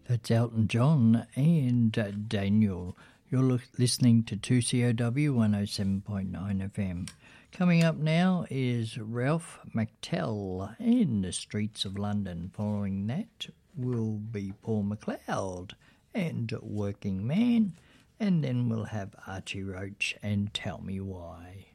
That's Elton John and Daniel. You're listening to 2COW 107.9 FM. Coming up now is Ralph McTell in the Streets of London. Following that will be Paul McLeod and Working Man. And then we'll have Archie Roach and Tell Me Why.